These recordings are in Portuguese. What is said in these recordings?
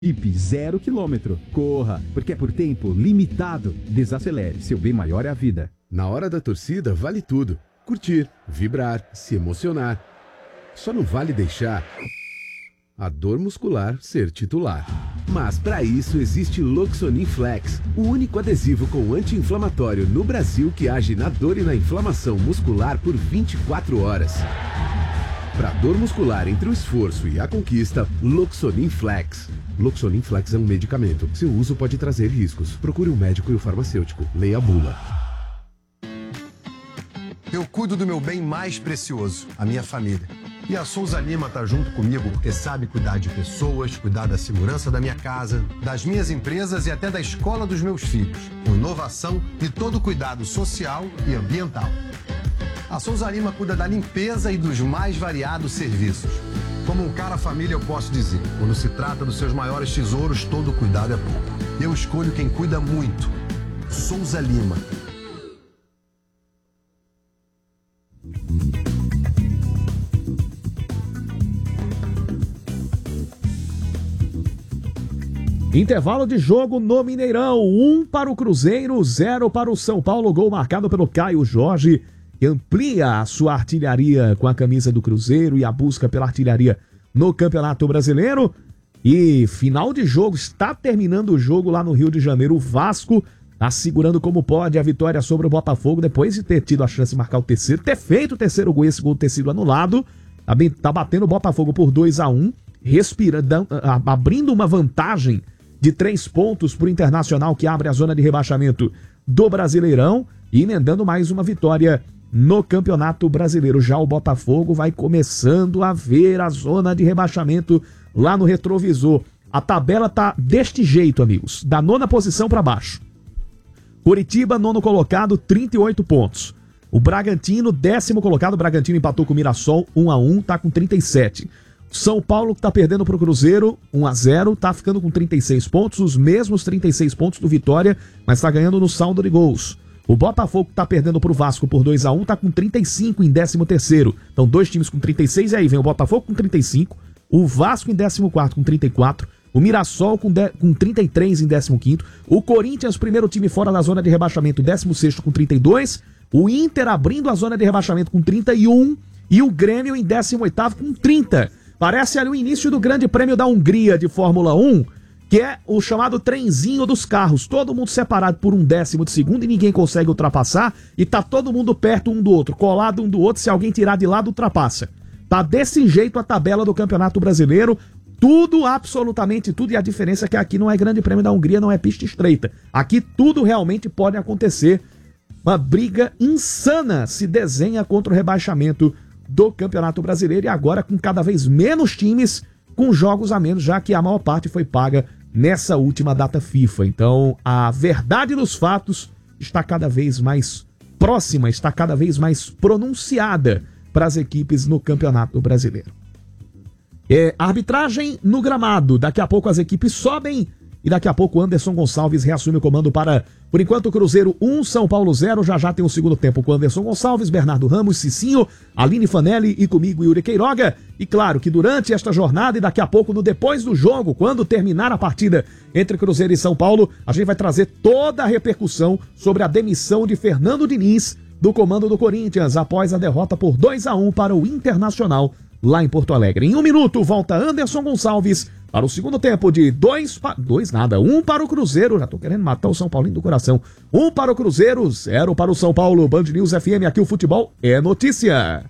Jeep 0 km. Corra, porque é por tempo limitado. Desacelere, seu bem maior é a vida. Na hora da torcida vale tudo. Curtir, vibrar, se emocionar. Só não vale deixar a dor muscular ser titular. Mas para isso existe Loxonin Flex, o único adesivo com anti-inflamatório no Brasil que age na dor e na inflamação muscular por 24 horas. Para dor muscular entre o esforço e a conquista, Loxonin Flex. Loxonin Flex é um medicamento. Seu uso pode trazer riscos. Procure um médico e o farmacêutico. Leia a bula. Eu cuido do meu bem mais precioso, a minha família. E a Souza Lima tá junto comigo porque sabe cuidar de pessoas, cuidar da segurança da minha casa, das minhas empresas e até da escola dos meus filhos, com inovação e todo o cuidado social e ambiental. A Souza Lima cuida da limpeza e dos mais variados serviços. Como um cara família, eu posso dizer, quando se trata dos seus maiores tesouros, todo cuidado é pouco. Eu escolho quem cuida muito. Souza Lima. Intervalo de jogo no Mineirão, 1 para o Cruzeiro, 0 para o São Paulo, gol marcado pelo Caio Jorge, que amplia a sua artilharia com a camisa do Cruzeiro e a busca pela artilharia no Campeonato Brasileiro. E final de jogo, está terminando o jogo lá no Rio de Janeiro, o Vasco está segurando como pode a vitória sobre o Botafogo, depois de ter tido a chance de marcar o terceiro, ter feito o terceiro gol, esse gol ter sido anulado, tá batendo o Botafogo por 2-1, abrindo uma vantagem de 3 pontos para o Internacional, que abre a zona de rebaixamento do Brasileirão, e emendando mais uma vitória no Campeonato Brasileiro. Já o Botafogo vai começando a ver a zona de rebaixamento lá no retrovisor. A tabela tá deste jeito, amigos, da 9ª posição para baixo. Curitiba, 9º colocado, 38 pontos. O Bragantino, 10º colocado, o Bragantino empatou com o Mirassol, 1-1, tá com 37. São Paulo, que tá perdendo pro Cruzeiro, 1-0, tá ficando com 36 pontos, os mesmos 36 pontos do Vitória, mas tá ganhando no saldo de gols. O Botafogo, que tá perdendo pro Vasco por 2-1, tá com 35 em 13º. Então, 2 times com 36, e aí vem o Botafogo com 35, o Vasco em 14º com 34, o Mirassol com 33 em 15º, o Corinthians, primeiro time fora da zona de rebaixamento, 16º com 32, o Inter abrindo a zona de rebaixamento com 31, e o Grêmio em 18º com 30. Parece ali o início do Grande Prêmio da Hungria de Fórmula 1, que é o chamado trenzinho dos carros. Todo mundo separado por 1/10 de segundo e ninguém consegue ultrapassar. E tá todo mundo perto um do outro, colado um do outro. Se alguém tirar de lado, ultrapassa. Tá desse jeito a tabela do Campeonato Brasileiro. Tudo, absolutamente tudo. E a diferença é que aqui não é Grande Prêmio da Hungria, não é pista estreita. Aqui tudo realmente pode acontecer. Uma briga insana se desenha contra o rebaixamento do Campeonato Brasileiro, e agora com cada vez menos times com jogos a menos, já que a maior parte foi paga nessa última data FIFA. Então, a verdade dos fatos está cada vez mais próxima, está cada vez mais pronunciada para as equipes no Campeonato Brasileiro. Arbitragem no gramado. Daqui a pouco as equipes sobem e daqui a pouco Anderson Gonçalves reassume o comando para, por enquanto, Cruzeiro 1, São Paulo 0. Já tem o segundo tempo com Anderson Gonçalves, Bernardo Ramos, Cicinho, Aline Fanelli e comigo, Yuri Queiroga. E claro que durante esta jornada e daqui a pouco, no depois do jogo, quando terminar a partida entre Cruzeiro e São Paulo, a gente vai trazer toda a repercussão sobre a demissão de Fernando Diniz do comando do Corinthians após a derrota por 2-1 para o Internacional lá em Porto Alegre. Em 1 minuto, volta Anderson Gonçalves para o segundo tempo de 1 para o Cruzeiro. Já tô querendo matar o São Paulinho do coração. 1 para o Cruzeiro, 0 para o São Paulo. Band News FM, aqui o futebol é notícia.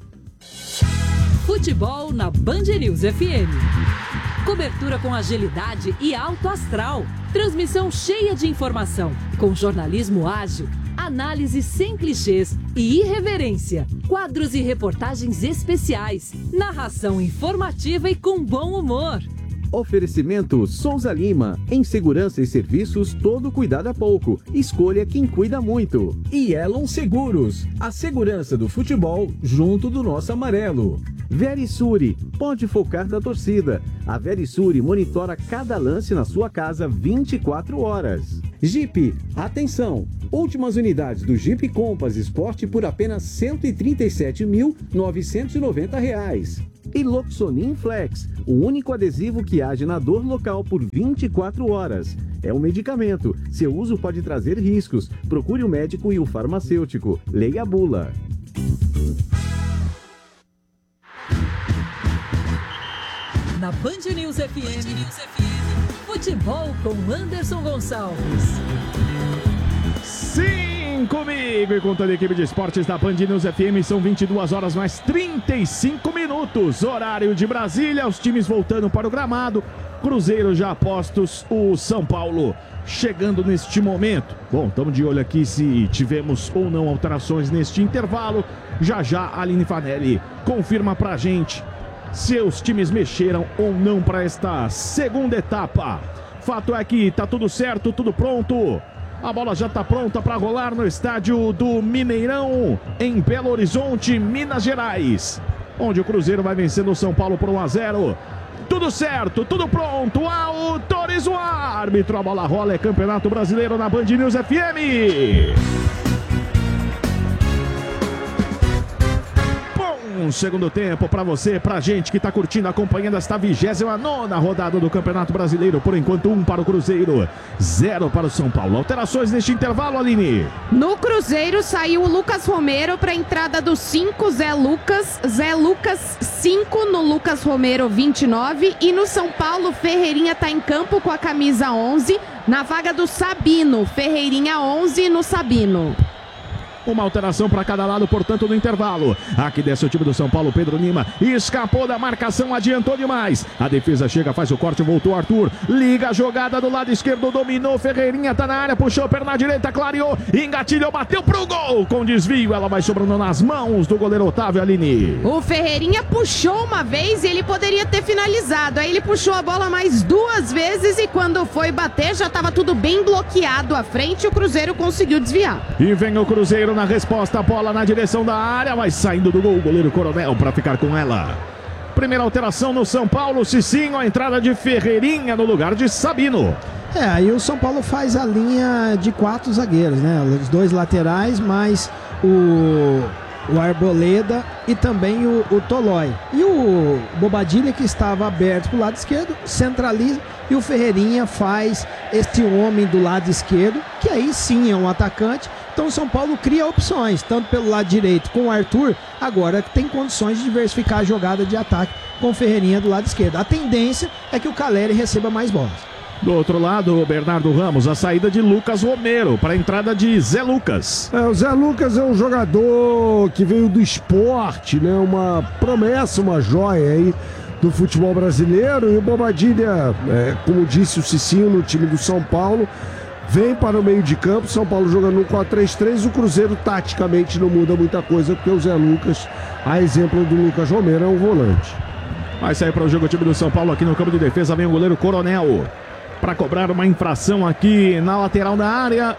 Futebol na Band News FM. Cobertura com agilidade e alto astral. Transmissão cheia de informação. Com jornalismo ágil. Análise sem clichês e irreverência. Quadros e reportagens especiais. Narração informativa e com bom humor. Oferecimento Souza Lima. Em segurança e serviços, todo cuidado é pouco. Escolha quem cuida muito. E Elon Seguros. A segurança do futebol junto do nosso amarelo. Verisure. Pode focar na torcida. A Verisure monitora cada lance na sua casa 24 horas. Jeep. Atenção. Últimas unidades do Jeep Compass Sport por apenas R$ 137.990. E Loxonin Flex, o único adesivo que age na dor local por 24 horas. É um medicamento. Seu uso pode trazer riscos. Procure o médico e o farmacêutico. Leia a bula. Na Band News FM, futebol com Anderson Gonçalves. Sim, comigo e com toda a equipe de esportes da Band News FM, são 22 horas mais 35 minutos, horário de Brasília, os times voltando para o gramado, Cruzeiro já apostos, o São Paulo chegando neste momento. Bom, estamos de olho aqui se tivemos ou não alterações neste intervalo, já a Aline Fanelli confirma pra gente se os times mexeram ou não para esta segunda etapa. Fato é que tá tudo certo, tudo pronto. A bola já está pronta para rolar no estádio do Mineirão, em Belo Horizonte, Minas Gerais, onde o Cruzeiro vai vencendo o São Paulo por 1-0. Tudo certo, tudo pronto. Autoriza o árbitro. A bola rola, é Campeonato Brasileiro na Band News FM. Segundo tempo para você, pra gente que tá curtindo, acompanhando esta 29ª rodada do Campeonato Brasileiro. Por enquanto, 1 para o Cruzeiro, 0 para o São Paulo. Alterações neste intervalo, Aline? No Cruzeiro saiu o Lucas Romero para a entrada do 5, Zé Lucas 5, no Lucas Romero 29, e no São Paulo, Ferreirinha tá em campo com a camisa 11, na vaga do Sabino, Ferreirinha 11 no Sabino. Uma alteração para cada lado, portanto, no intervalo. Aqui desce o time do São Paulo, Pedro Lima. Escapou da marcação, adiantou demais. A defesa chega, faz o corte, voltou Arthur. Liga a jogada do lado esquerdo, dominou. Ferreirinha tá na área, puxou, perna direita, clareou. Engatilhou, bateu pro gol. Com desvio, ela vai sobrando nas mãos do goleiro Otávio, Aline. O Ferreirinha puxou uma vez e ele poderia ter finalizado. Aí ele puxou a bola mais 2 vezes e quando foi bater, já estava tudo bem bloqueado à frente. O Cruzeiro conseguiu desviar. E vem o Cruzeiro na resposta, a bola na direção da área, vai saindo do gol o goleiro Coronel para ficar com ela. Primeira alteração no São Paulo, Cicinho, a entrada de Ferreirinha no lugar de Sabino. Aí o São Paulo faz a linha de 4 zagueiros, né? Os 2 laterais, mais o Arboleda e também o Tolói. E o Bobadilha, que estava aberto para o lado esquerdo, centraliza, e o Ferreirinha faz este homem do lado esquerdo, que aí sim é um atacante. Então o São Paulo cria opções, tanto pelo lado direito com o Arthur, agora tem condições de diversificar a jogada de ataque com o Ferreirinha do lado esquerdo. A tendência é que o Caleri receba mais bolas. Do outro lado, o Bernardo Ramos, a saída de Lucas Romero para a entrada de Zé Lucas. O Zé Lucas é um jogador que veio do esporte, né? Uma promessa, uma joia aí do futebol brasileiro. E o Bobadilha, como disse o Cicinho, no time do São Paulo, vem para o meio de campo. São Paulo jogando no 4-3-3. O Cruzeiro taticamente não muda muita coisa, porque o Zé Lucas, a exemplo do Lucas Romero, é um volante. Vai sair para o jogo o time do São Paulo aqui no campo de defesa. Vem o goleiro Coronel para cobrar uma infração aqui na lateral da área,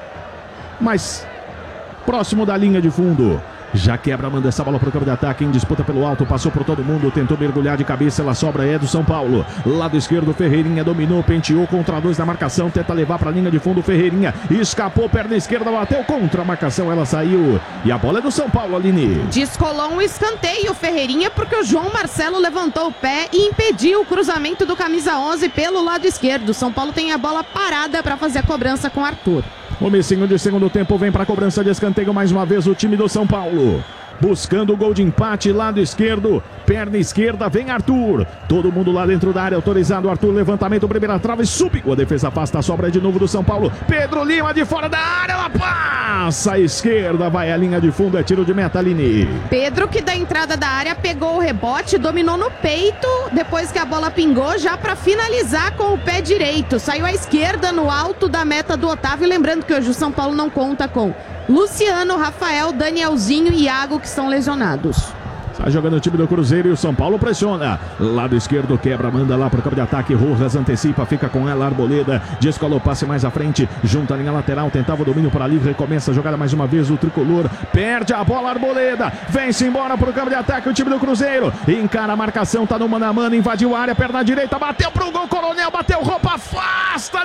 mas próximo da linha de fundo. Já quebra, manda essa bola para o campo de ataque, em disputa pelo alto, passou por todo mundo, tentou mergulhar de cabeça, ela sobra, é do São Paulo. Lado esquerdo, Ferreirinha dominou, penteou contra 2 na marcação, tenta levar para a linha de fundo, Ferreirinha escapou, perna esquerda, bateu contra a marcação, ela saiu, e a bola é do São Paulo, Aline. Descolou um escanteio, Ferreirinha, porque o João Marcelo levantou o pé e impediu o cruzamento do camisa 11 pelo lado esquerdo. São Paulo tem a bola parada para fazer a cobrança com Arthur. Comecinho de segundo tempo, vem para a cobrança de escanteio mais uma vez o time do São Paulo. Buscando o gol de empate, lado esquerdo, perna esquerda, vem Arthur. Todo mundo lá dentro da área, autorizado. Arthur, levantamento, primeira trave, subiu. A defesa afasta, a sobra de novo do São Paulo. Pedro Lima de fora da área, ela passa à esquerda, vai à linha de fundo, é tiro de meta, Aline. Pedro, que da entrada da área pegou o rebote, dominou no peito, depois que a bola pingou, já para finalizar com o pé direito. Saiu à esquerda no alto da meta do Otávio. Lembrando que hoje o São Paulo não conta com Luciano, Rafael, Danielzinho e Iago, que estão lesionados. Está jogando o time do Cruzeiro e o São Paulo pressiona. Lado esquerdo, quebra, manda lá para o campo de ataque. Rojas antecipa, fica com ela, Arboleda. Descolou o passe mais à frente, junta a linha lateral, tentava o domínio para ali, recomeça a jogada mais uma vez. O tricolor perde a bola, Arboleda. Vem-se embora para o campo de ataque o time do Cruzeiro. Encara a marcação, tá no mano a mano, invadiu a área, perna direita, bateu pro gol, Coronel, bateu roupa, afasta,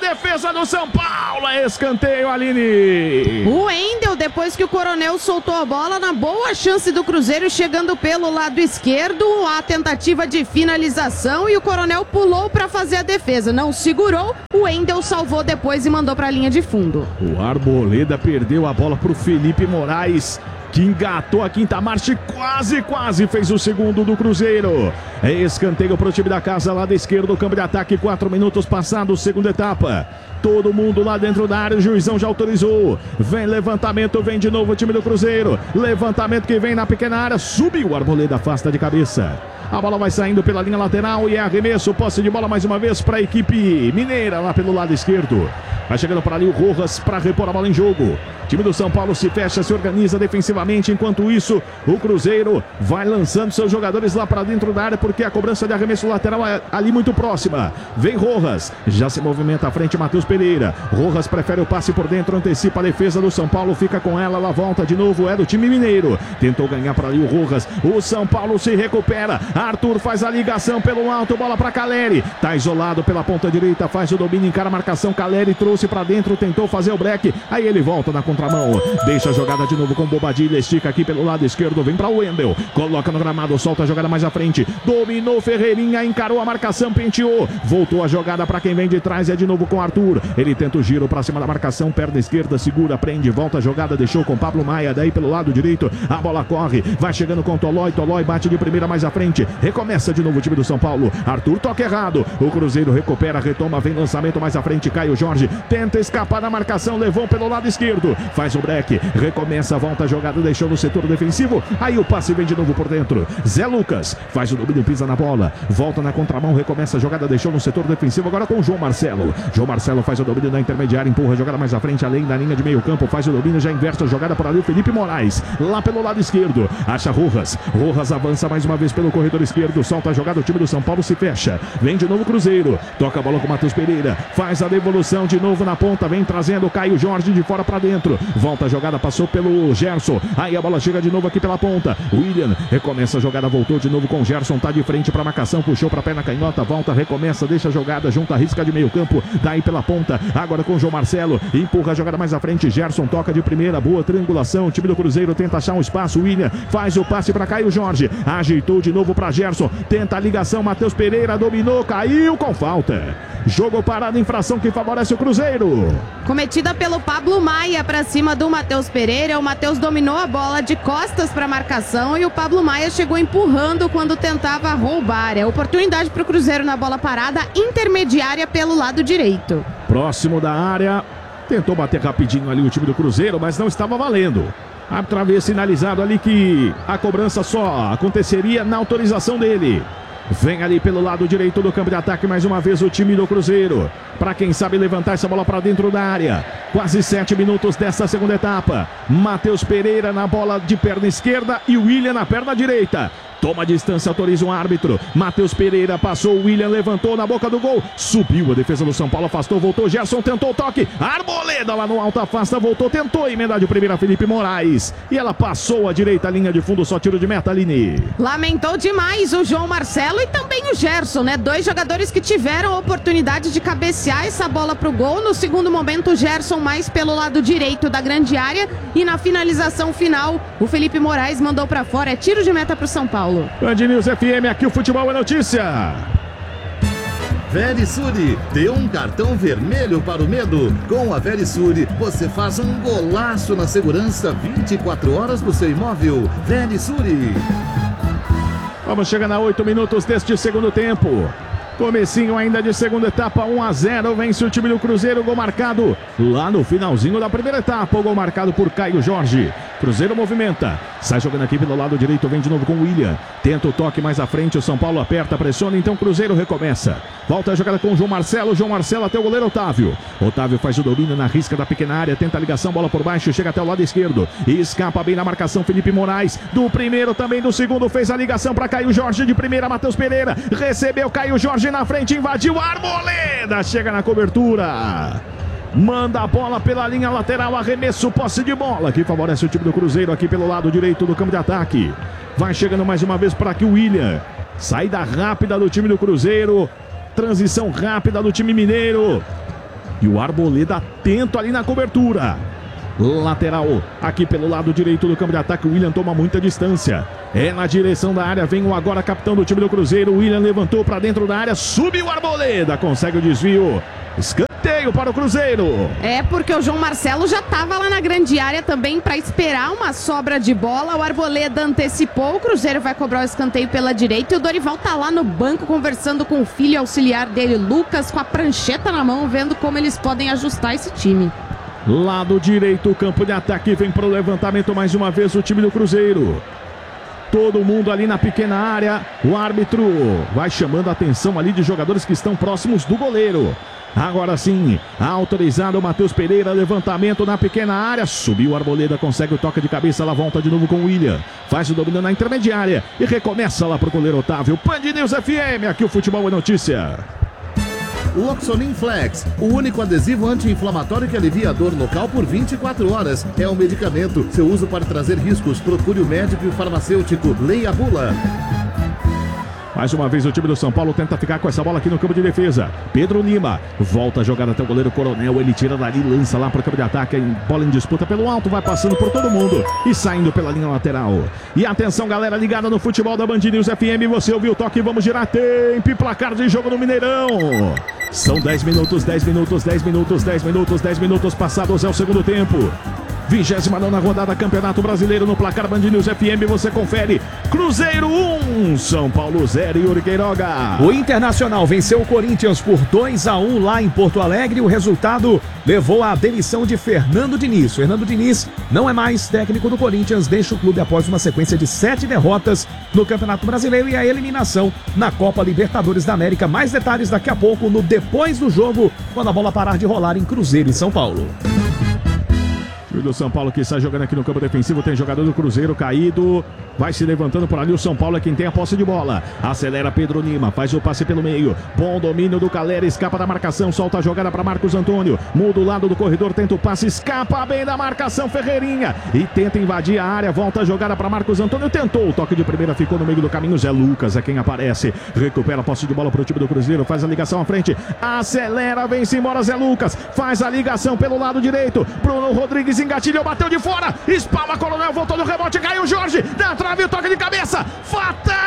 defesa do São Paulo. É escanteio, Aline. O Wendel, depois que o Coronel soltou a bola, na boa chance do Cruzeiro, chegando pelo lado esquerdo, a tentativa de finalização e o Coronel pulou para fazer a defesa. Não segurou, o Wendel salvou depois e mandou para a linha de fundo. O Arboleda perdeu a bola para o Felipe Moraes, que engatou a quinta marcha e quase fez o segundo do Cruzeiro. É escanteio para o time da casa, lado esquerdo, campo de ataque, 4 minutos passados, segunda etapa. Todo mundo lá dentro da área, o juizão já autorizou. Vem levantamento, vem de novo o time do Cruzeiro. Levantamento que vem na pequena área, subiu, o Arboleda afasta de cabeça. A bola vai saindo pela linha lateral e é arremesso, posse de bola mais uma vez para a equipe mineira lá pelo lado esquerdo. Vai chegando para ali o Rojas para repor a bola em jogo. O time do São Paulo se fecha, se organiza defensivamente. Enquanto isso, o Cruzeiro vai lançando seus jogadores lá para dentro da área, porque a cobrança de arremesso lateral é ali muito próxima. Vem Rojas, já se movimenta à frente Matheus Pereira. Rojas prefere o passe por dentro, antecipa a defesa do São Paulo, fica com ela volta de novo, é do time mineiro. Tentou ganhar para ali o Rojas, o São Paulo se recupera. Arthur faz a ligação pelo alto, bola para Caleri. Tá isolado pela ponta direita, faz o domínio, encara a marcação. Caleri trouxe para dentro, tentou fazer o break. Aí ele volta na contramão, deixa a jogada de novo com Bobadilha, estica aqui pelo lado esquerdo, vem para o Wendel, coloca no gramado, solta a jogada mais à frente, dominou Ferreirinha, encarou a marcação, penteou, voltou a jogada para quem vem de trás, é de novo com Arthur. Ele tenta o giro para cima da marcação, perna esquerda, segura, prende, volta a jogada, deixou com Pablo Maia, daí pelo lado direito, a bola corre, vai chegando com Tolói bate de primeira mais à frente, recomeça de novo o time do São Paulo. Arthur toca errado, o Cruzeiro recupera, retoma, vem lançamento mais à frente, Caio Jorge tenta escapar da marcação, levou pelo lado esquerdo, faz o break, recomeça, volta a jogada, deixou no setor defensivo, aí o passe vem de novo por dentro. Zé Lucas faz o domínio, pisa na bola, volta na contramão, recomeça a jogada, deixou no setor defensivo, agora com o João Marcelo. João Marcelo faz o domínio na intermediária, empurra a jogada mais à frente, além da linha de meio campo, faz o domínio, já inverte a jogada por ali o Felipe Moraes, lá pelo lado esquerdo, acha Rojas avança mais uma vez pelo corredor esquerdo, solta a jogada, o time do São Paulo se fecha, vem de novo o Cruzeiro, toca a bola com o Matheus Pereira, faz a devolução de novo na ponta, vem trazendo o Caio Jorge de fora para dentro, volta a jogada, passou pelo Gerson, aí a bola chega de novo aqui pela ponta, William recomeça a jogada, voltou de novo com o Gerson, tá de frente para marcação, puxou para perna canhota, volta, recomeça, deixa a jogada, junta a risca de meio campo, daí pela ponta, agora com o João Marcelo, empurra a jogada mais à frente, Gerson toca de primeira, boa triangulação, o time do Cruzeiro tenta achar um espaço, William faz o passe para Caio Jorge, ajeitou de novo para Gerson, tenta a ligação, Matheus Pereira dominou, caiu com falta. Jogo parado, infração que favorece o Cruzeiro. Cometida pelo Pablo Maia para cima do Matheus Pereira. O Matheus dominou a bola de costas para a marcação e o Pablo Maia chegou empurrando quando tentava roubar. É oportunidade para o Cruzeiro na bola parada, intermediária pelo lado direito. Próximo da área, tentou bater rapidinho ali o time do Cruzeiro, mas não estava valendo. Árbitro havia sinalizado ali que a cobrança só aconteceria na autorização dele. Vem ali pelo lado direito do campo de ataque mais uma vez o time do Cruzeiro. Para quem sabe levantar essa bola para dentro da área. Quase 7 minutos dessa segunda etapa. Matheus Pereira na bola de perna esquerda e o William na perna direita. Toma a distância, autoriza o árbitro. Matheus Pereira passou, o William levantou na boca do gol. Subiu a defesa do São Paulo, afastou, voltou. Gerson tentou o toque. Arboleda lá no alto, afasta, voltou, tentou emendar de primeira Felipe Moraes. E ela passou a direita, linha de fundo, só tiro de meta, Aline. Lamentou demais o João Marcelo e também o Gerson, né? Dois jogadores que tiveram a oportunidade de cabecear essa bola pro gol. No segundo momento, o Gerson mais pelo lado direito da grande área. E na finalização final, o Felipe Moraes mandou pra fora. É tiro de meta pro São Paulo. Band News FM, aqui o futebol é notícia. Verisure, dê um cartão vermelho para o medo. Com a Verisure, você faz um golaço na segurança 24 horas do seu imóvel. Verisure. Vamos chegando a 8 minutos deste segundo tempo. Comecinho ainda de segunda etapa, 1-0, vence o time do Cruzeiro, gol marcado lá no finalzinho da primeira etapa, o gol marcado por Caio Jorge. Cruzeiro movimenta, sai jogando aqui pelo lado direito, vem de novo com o William, tenta o toque mais à frente, o São Paulo aperta, pressiona, então o Cruzeiro recomeça. Volta a jogada com o João Marcelo até o goleiro Otávio. Otávio faz o domínio na risca da pequena área, tenta a ligação, bola por baixo, chega até o lado esquerdo, e escapa bem na marcação Felipe Moraes, do primeiro também do segundo, fez a ligação para Caio Jorge, de primeira Matheus Pereira, recebeu Caio Jorge na frente, invadiu, Arboleda, chega na cobertura. Manda a bola pela linha lateral, arremesso, posse de bola, que favorece o time do Cruzeiro aqui pelo lado direito do campo de ataque. Vai chegando mais uma vez para aqui o William. Saída rápida do time do Cruzeiro. Transição rápida do time mineiro. E o Arboleda atento ali na cobertura. Lateral, aqui pelo lado direito do campo de ataque, o William toma muita distância. É na direção da área, vem o agora capitão do time do Cruzeiro, o William levantou para dentro da área, subiu o Arboleda, consegue o desvio. Escanteio para o Cruzeiro. É porque o João Marcelo já estava lá na grande área também para esperar uma sobra de bola. O Arboleda antecipou, o Cruzeiro vai cobrar o escanteio pela direita e o Dorival tá lá no banco conversando com o filho auxiliar dele, Lucas, com a prancheta na mão, vendo como eles podem ajustar esse time. Lado direito, campo de ataque, vem para o levantamento mais uma vez o time do Cruzeiro. Todo mundo ali na pequena área, o árbitro vai chamando a atenção ali de jogadores que estão próximos do goleiro. Agora sim, autorizado o Matheus Pereira, levantamento na pequena área, subiu o Arboleda, consegue o toque de cabeça, lá volta de novo com o William, faz o domínio na intermediária e recomeça lá pro goleiro Otávio. Band News FM, aqui o Futebol é Notícia. Loxonin Flex, o único adesivo anti-inflamatório que alivia a dor local por 24 horas. É um medicamento. Seu uso pode trazer riscos. Procure o médico e o farmacêutico. Leia a bula. Mais uma vez o time do São Paulo tenta ficar com essa bola aqui no campo de defesa. Pedro Lima volta a jogada até o goleiro Coronel. Ele tira dali, lança lá para o campo de ataque. Bola em disputa pelo alto, vai passando por todo mundo e saindo pela linha lateral. E atenção, galera ligada no futebol da Band News FM. Você ouviu o toque, vamos girar tempo e placar de jogo no Mineirão. São 10 minutos, 10 minutos, 10 minutos, 10 minutos, 10 minutos passados, é o segundo tempo. 29ª rodada, Campeonato Brasileiro, no placar Band News FM, você confere. Cruzeiro 1, São Paulo 0, Yuri Queiroga. O Internacional venceu o Corinthians por 2-1 lá em Porto Alegre. O resultado levou à demissão de Fernando Diniz. Fernando Diniz não é mais técnico do Corinthians, deixa o clube após uma sequência de 7 derrotas no Campeonato Brasileiro e a eliminação na Copa Libertadores da América. Mais detalhes daqui a pouco no Depois do Jogo, quando a bola parar de rolar em Cruzeiro e São Paulo. Do São Paulo que está jogando aqui no campo defensivo, tem jogador do Cruzeiro caído, vai se levantando por ali, o São Paulo é quem tem a posse de bola, acelera Pedro Lima, faz o passe pelo meio, bom domínio do Calera, escapa da marcação, solta a jogada para Marcos Antônio, muda o lado do corredor, tenta o passe, escapa bem da marcação Ferreirinha e tenta invadir a área, volta a jogada para Marcos Antônio, tentou o toque de primeira, ficou no meio do caminho, Zé Lucas é quem aparece, recupera a posse de bola para o time do Cruzeiro, faz a ligação à frente, acelera, vem-se embora Zé Lucas, faz a ligação pelo lado direito, Bruno Rodrigues engatilhou, bateu de fora, espalma Coronel, voltou no rebote, caiu Jorge, da trave, o toque de cabeça, fatal!